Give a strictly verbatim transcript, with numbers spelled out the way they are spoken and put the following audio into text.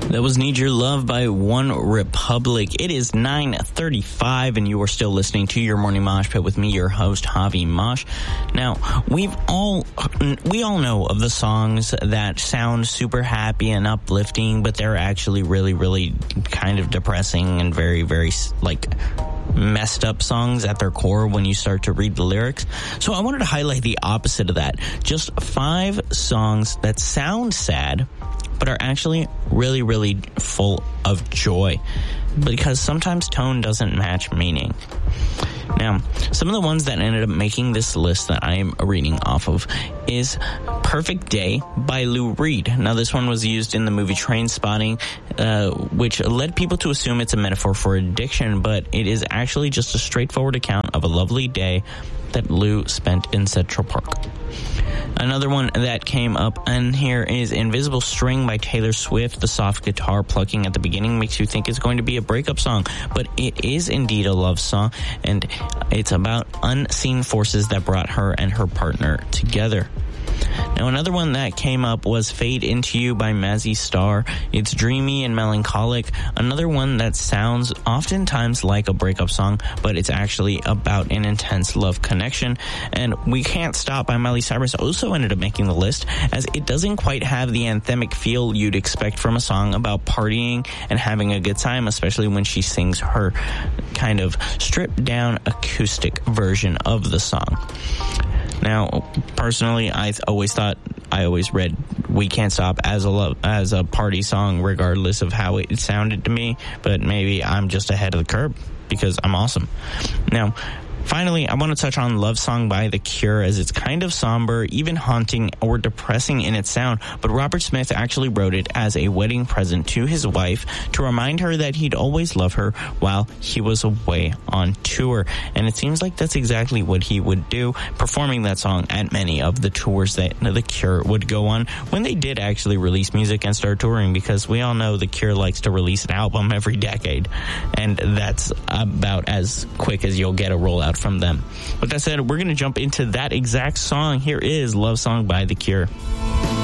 That was Need Your Love by One Republic. It is nine thirty-five, and you are still listening to your Morning Mosh Pit with me, your host, Javi Mosh. Now, we've all, we all know of the songs that sound super happy and uplifting, but they're actually really, really kind of depressing and very, very, like, messed up songs at their core when you start to read the lyrics. So I wanted to highlight the opposite of that. Just five songs that sound sad, but are actually really, really full of joy, because sometimes tone doesn't match meaning. Now, some of the ones that ended up making this list that I am reading off of is Perfect Day by Lou Reed. Now, this one was used in the movie Trainspotting, uh, which led people to assume it's a metaphor for addiction, but it is actually just a straightforward account of a lovely day that Lou spent in Central Park. Another one that came up in here is Invisible String by Taylor Swift. The soft guitar plucking at the beginning makes you think it's going to be a breakup song, but it is indeed a love song, and it's about unseen forces that brought her and her partner together. Now, another one that came up was Fade Into You by Mazzy Star. It's dreamy and melancholic. Another one that sounds oftentimes like a breakup song, but it's actually about an intense love connection. And We Can't Stop by Miley Cyrus also ended up making the list, as it doesn't quite have the anthemic feel you'd expect from a song about partying and having a good time, especially when she sings her kind of stripped down acoustic version of the song. Now, personally, I always thought, I always read We Can't Stop as a love, as a party song, regardless of how it sounded to me, but maybe I'm just ahead of the curve because I'm awesome. Now, finally, I want to touch on Love Song by The Cure, as it's kind of somber, even haunting or depressing in its sound, but Robert Smith actually wrote it as a wedding present to his wife to remind her that he'd always love her while he was away on tour. And it seems like that's exactly what he would do, performing that song at many of the tours that The Cure would go on when they did actually release music and start touring, because we all know The Cure likes to release an album every decade, and that's about as quick as you'll get a rollout from them. With that said, we're going to jump into that exact song. Here is Love Song by The Cure.